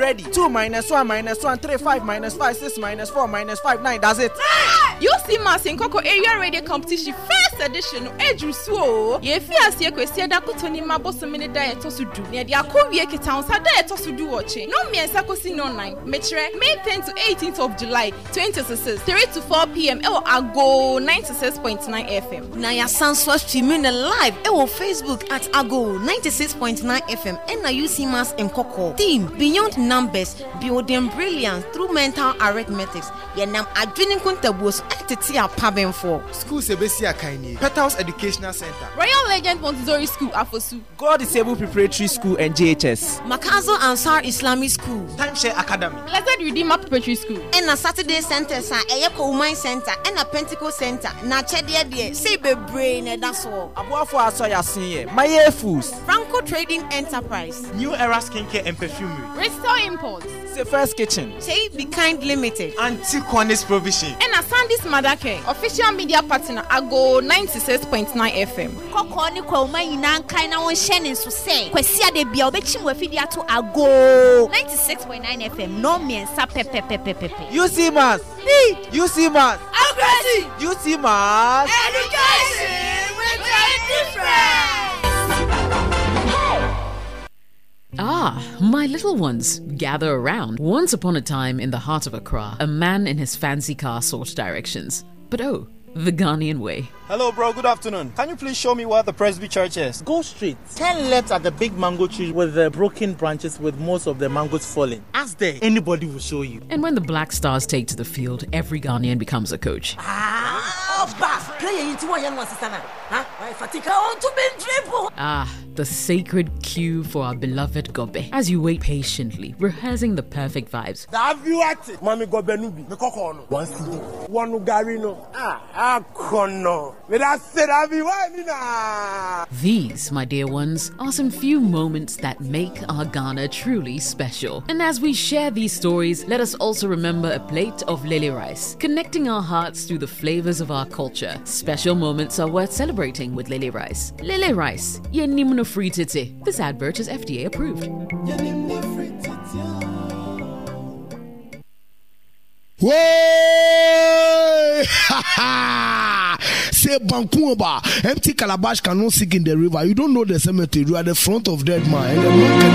ready. 2 minus 1 minus 1, 3, 5 minus 5, 6 minus 4 minus 5, 9. That's it. UC Mass in Coco Area Radio Competition first edition. Eju so. Ye fi asie kwesi da kotoni maboso mini da eto su du. Ne dia ko wie kita onsa da eto su du oche. No miensa kosi no 9. Mechre May 10th to 18th of July 2026, 3 to 4 p.m. Ewo Ago 96.9 FM. Na ya Sanswa streaming live ewo Facebook at Ago 96.9 FM and na UC Mass in Coco. Team Beyond Numbers, building brilliance through mental arithmetics. Yenam adwinin kuntabos atete apaben for. School Sebesi Akaini, Petals Educational Center, Royal Legend Montessori School Afosu, God Disabled Preparatory School and JHS, Makazo Ansar Islamic School, Timeshare Academy, Blessed Redeemer Preparatory School, and a Saturday Center sa Eyeko Women Center and a Pentecost Center. Na chede de say be brain and that's all. Abuafo Asoya Sinye, Maye Foods, Franco Trading Enterprise, New Era Skincare and Perfumery, Restore Imports, Safest Kitchen, Say Be Kind Limited, Antiquanis Provision, and a Sandy's Madake, official media partner Ago 96.9 FM. Koko ni kwa umayina nkai na wonhyene so say kwasi ade bia obechi wafidi ato Ago 96.9 FM no miensa pepepepepepe. UC Mass, UC Mass, Aggressive UC Mass, education with a difference. Ah, my little ones, gather around. Once upon a time in the heart of Accra, a man in his fancy car sought directions. But oh, the Ghanaian way. Hello, bro. Good afternoon. Can you please show me where the Presby Church is? Go straight. 10 left at the big mango tree with the broken branches with most of the mangoes falling. Ask there. Anybody will show you. And when the Black Stars take to the field, every Ghanaian becomes a coach. Ah, the sacred cue for our beloved Gobe. As you wait patiently, rehearsing the perfect vibes. Mami Gobe nubi. Mekokono. One CD. One Ugarino. Kono. These, my dear ones, are some few moments that make our Ghana truly special. And as we share these stories, let us also remember a plate of lele rice, connecting our hearts through the flavors of our culture. Special moments are worth celebrating with lele rice. Lele rice, ye nimno free tete. This advert is FDA approved. Whoa! Say Bankumba, empty calabash cannot sink in the river. You don't know the cemetery. You are the front of dead man.